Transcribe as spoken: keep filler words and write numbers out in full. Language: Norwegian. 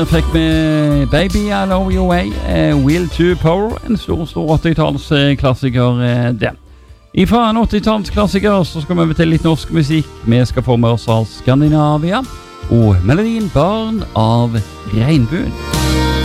Fikk med Baby I Love Your Way, eh, Will to Power, en stor, stor åttitallsklassiker eh, det. Ifra en åttitallsklassiker så skal vi over til litt norsk musikk. Vi skal få med oss av Skandinavia og melodien Barn av Regnbuen.